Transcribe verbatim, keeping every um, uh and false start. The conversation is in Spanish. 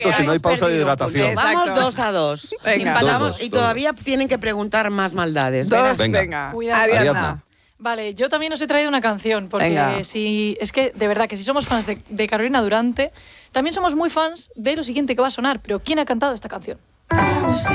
directo si no hay pausa de perdido un hidratación. punto. Vamos dos a dos. Venga. Empatamos Dos, dos, y dos. todavía tienen que preguntar más maldades. Dos, Venga. venga. Cuidado. Ariadna. Ariadna. Vale, yo también os he traído una canción, porque Venga. si es que de verdad que si somos fans de, de Carolina Durante, también somos muy fans de lo siguiente que va a sonar, pero ¿quién ha cantado esta canción?